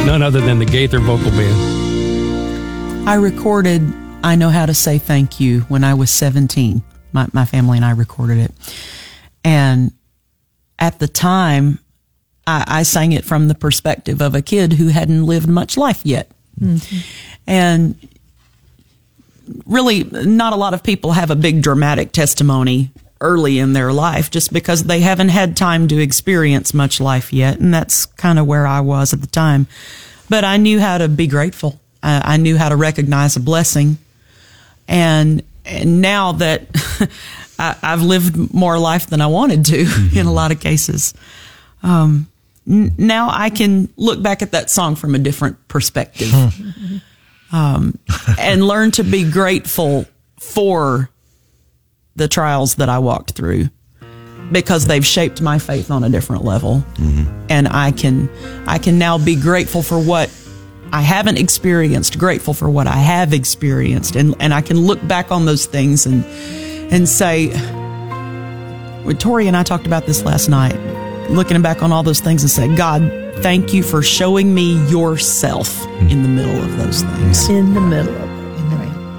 none other than the Gaither Vocal Band. I recorded I Know How to Say Thank You when I was 17. My family and I recorded it. And at the time, I sang it from the perspective of a kid who hadn't lived much life yet. Mm-hmm. And really, not a lot of people have a big dramatic testimony early in their life just because they haven't had time to experience much life yet. And that's kind of where I was at the time. But I knew how to be grateful. I knew how to recognize a blessing. And now that I've lived more life than I wanted to in a lot of cases, now I can look back at that song from a different perspective and learn to be grateful for the trials that I walked through because they've shaped my faith on a different level. Mm-hmm. And I can now be grateful for what I haven't experienced, grateful for what I have experienced. And I can look back on those things and say, Tori and I talked about this last night, looking back on all those things and say, God, thank you for showing me yourself in the middle of those things. In the middle of